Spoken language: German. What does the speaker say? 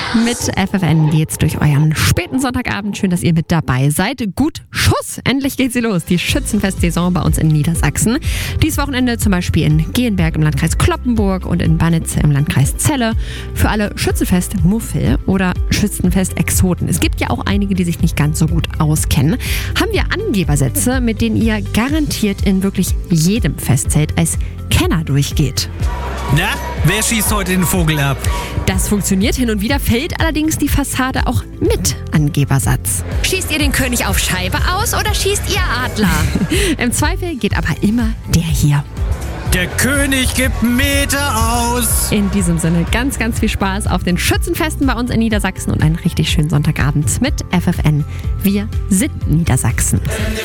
Mit FFN geht's durch euren späten Sonntagabend. Schön, dass ihr mit dabei seid. Gut Schuss! Endlich geht sie los. Die Schützenfest-Saison bei uns in Niedersachsen. Dieses Wochenende zum Beispiel in Gehenberg im Landkreis Kloppenburg und in Bannitz im Landkreis Celle. Für alle Schützenfest-Muffel oder Schützenfest-Exoten. Es gibt ja auch einige, die sich nicht ganz so gut auskennen. Haben wir Angebersätze, mit denen ihr garantiert in wirklich jedem Festzelt als Kenner durchgeht. Na, wer schießt heute den Vogel ab? Das funktioniert hin und wieder, fällt allerdings die Fassade auch mit Angebersatz. Schießt ihr den König auf Scheibe aus oder schießt ihr Adler? Im Zweifel geht aber immer der hier. Der König gibt Meter aus. In diesem Sinne ganz, ganz viel Spaß auf den Schützenfesten bei uns in Niedersachsen und einen richtig schönen Sonntagabend mit FFN. Wir sind Niedersachsen.